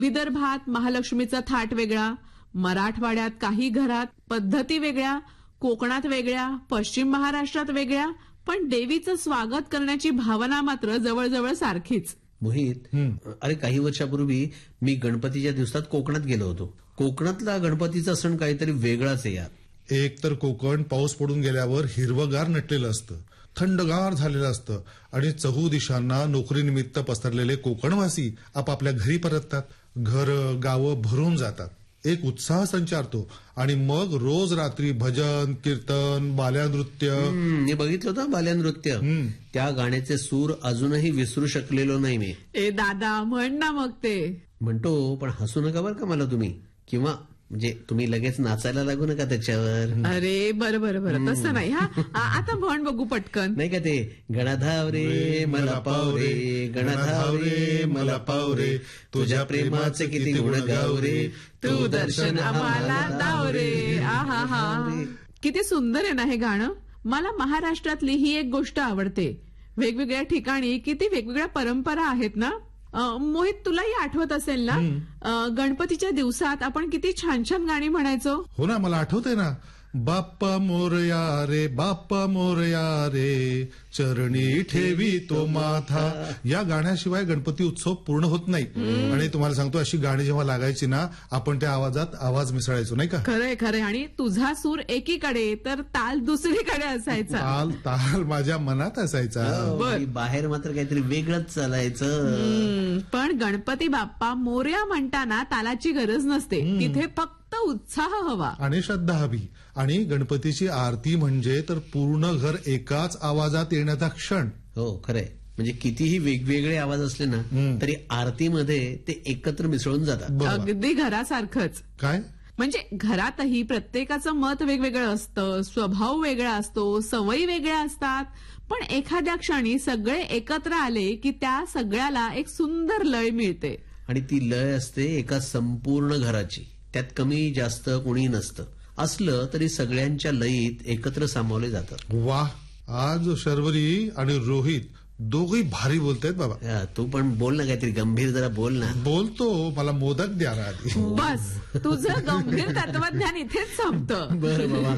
विदर्भात महालक्ष्मीचा थाट वेगळा, मराठवाड्यात काही घरात पद्धती वेगळ्या, कोकणात वेगळ्या, पश्चिम महाराष्ट्रात वेगळ्या, पण देवीचं स्वागत करण्याची भावना मात्र जवळजवळ सारखीच. मोहित, अरे काही वर्षापूर्वी मी गणपतीच्या दिवसात कोकणात गेलो होतो. कोकणातला गणपतीचा सण काहीतरी वेगळाच आहे यार. एक तर कोकण पाऊस पडून गेल्यावर हिरवगार नटलेलं असतं, थंडगार झालेलं असतं आणि चहू दिशांना नोकरीनिमित्त पसरलेले कोकणवासी आपापल्या घरी परततात. घरं गावं भरून जातात, एक उत्साह संचारतो आणि मग रोज रात्री भजन कीर्तन बाल्यानृत्य. मी बघितलं होतं बाल्यानृत्य. त्या गाण्याचे सूर अजूनही विसरू शकलेलो नाही मी. ए दादा म्हण ना मग ते. म्हणतो, पण हसू नका बरं का मला तुम्ही, किंवा म्हणजे तुम्ही लगेच नाचायला लागू नका त्याच्यावर. अरे बरं बरं बरं, तसं नाही. हा आता म्हण बघू पटकन. नाही का ते गणाधाव रे मला पाव रे, गणाधाव रे मला पाव रे, तुझ्या प्रेमाचे किती गुण गाव रे, तू दर्शन आम्हाला दाव रे. आहा हा, किती सुंदर आहे ना हे गाणं. मला महाराष्ट्रातली ही एक गोष्ट आवडते. वेगवेगळ्या ठिकाणी किती वेगवेगळ्या परंपरा आहेत ना. मोहित, तुलाही आठवत असेल ना, गणपतीच्या दिवसात आपण किती छान छान गाणी म्हणायचो. हो ना, मला आठवतंय ना. बाप्पा मोरया रे, बाप्पा मोरया रे, चरणी ठेवी तो माथा. या गाण्याशिवाय गणपती उत्सव पूर्ण होत नाही. आणि तुम्हाला सांगतो, अशी गाणी जेव्हा लागायची ना, आपण त्या आवाजात आवाज मिसळायचो, नाही का. खरंय खरंय. आणि तुझा सूर एकीकडे तर ताल दुसरीकडे असायचा. ताल माझ्या मनात असायचा. बाहेर मात्र काहीतरी वेगळंच चालायचं. पण गणपती बाप्पा मोरया म्हणताना तालाची गरज नसते. तिथे फक्त उत्साह हवा आणि श्रद्धा हवी. आणि गणपतीची आरती म्हणजे तर पूर्ण घर एकाच आवाजात येण्याचा क्षण. हो खरंय. म्हणजे कितीही वेगवेगळे आवाज असले ना तरी आरतीमध्ये ते एकत्र मिसळून जातात. अगदी घरासारखंच. काय म्हणजे घरातही प्रत्येकाचं मत वेगवेगळं असतं, स्वभाव वेगळा असतो, सवयी वेगळ्या असतात. पण एखाद्या क्षणी सगळे एकत्र आले की त्या सगळ्याला एक सुंदर लय मिळते. आणि ती लय असते एका संपूर्ण घराची. त्यात कमी जास्त कोणी नसतं. असलं तरी सगळ्यांच्या लयीत एकत्र सामावले जातात. वाह, आज शर्वरी आणि रोहित दोघही भारी बोलतायत बाबा. तू पण बोल ना, काहीतरी गंभीर जरा बोल ना. बोलतो, मला मोदक द्या ना आधी. बस, तुझं गंभीर तत्वज्ञान इथेच संपतं. बरं बाबा,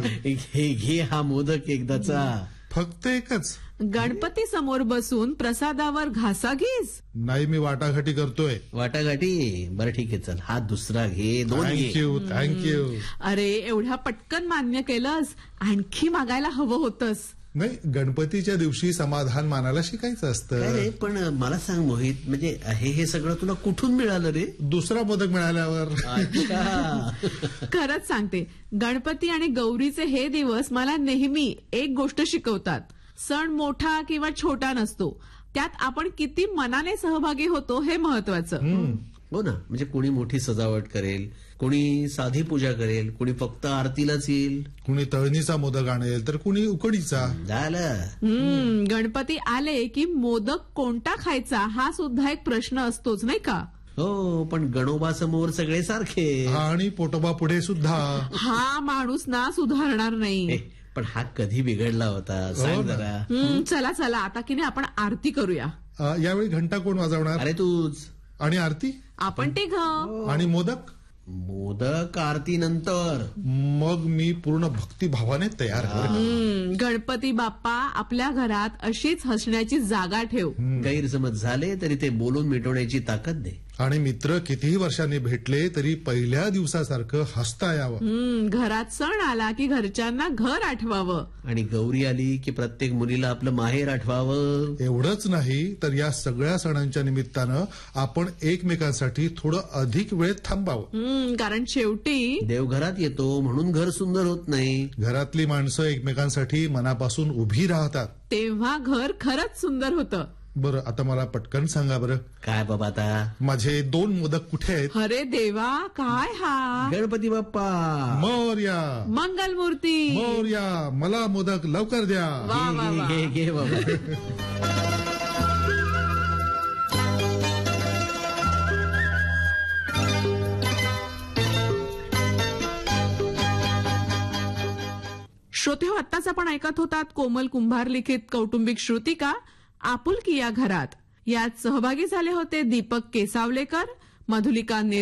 घे हा मोदक एकदाचा. फक्त एकच. गणपती समोर बसून प्रसादावर घासाघीस नाही, मी वाटाघाटी करतोय. वाटाघाटी? बरं ठीक आहे, चल हा दुसरा घे, दोन घे. थँक्यू. अरे एवढ्या पटकन मान्य केलंस, आणखी मागायला हवं होतंस. नाही, गणपतीच्या दिवशी समाधान मानायला शिकायचं असतं. पण मला सांग मोहित, म्हणजे हे सगळं तुला कुठून मिळालं रे? दुसरा मोदक मिळाल्यावर. खरंच सांगते, गणपती आणि गौरीचे हे दिवस मला नेहमी एक गोष्ट शिकवतात. सण मोठा किंवा छोटा नसतो, त्यात आपण किती मनाने सहभागी होतो हे महत्वाचं. हो ना. म्हणजे कोणी मोठी सजावट करेल, कोणी साधी पूजा करेल, कोणी फक्त आरतीलाच येईल, कुणी तळणीचा मोदक आणेल तर कुणी उकडीचा. झालं. गणपती आले की मोदक कोणता खायचा हा सुद्धा एक प्रश्न असतोच, नाही का. हो, पण गणोबा समोर सगळे सारखे. आणि पोटोबा पुढे सुद्धा. हा माणूस ना सुधारणार नाही. पण हा कधी बिघडला होता सांग जरा. चला चला, आता की नाही आपण आरती करूया. यावेळी घंटा कोण वाजवणार? अरे तूच. आणि आरती आपण ते आणि मोदक. मोदक आरती नंतर. मग मी पूर्ण भक्तिभावाने तयार. गणपती बाप्पा आपल्या घरात अशीच हसण्याची जागा ठेव. गैरसमज झाले तरी ते बोलून मिटवण्याची ताकद दे. आणि मित्र कितीही वर्षांनी भेटले तरी पहिल्या दिवसासारखं हसता यावं. घरात सण आला की घरच्यांना घर आठवावं. आणि गौरी आली की प्रत्येक मुलीला आपलं माहेर आठवावं. एवढंच नाही तर या सगळ्या सणांच्या निमित्तानं आपण एकमेकांसाठी थोडं अधिक वेळ थांबावं. कारण शेवटी देवघरात येतो म्हणून घर सुंदर होत नाही. घरातली माणसं एकमेकांसाठी मनापासून उभी राहतात तेव्हा घर खरंच सुंदर होतं. बरं, आता मला पटकन सांगा बरं. काय बाबा आता? माझे 2 मोदक कुठे आहेत? अरे देवा, काय हा? गणपती बाप्पा मोरया. मंगलमूर्ती मोरया. मला मोदक लवकर द्या. घे बाबा. श्रोते हो, आत्ताच आपण ऐकत होतात कोमल कुंभार लिखित कौटुंबिक श्रुतिका आपुलकी या घरात. यात सहभागी झाले होते दीपक केसावलेकर, मधुलिका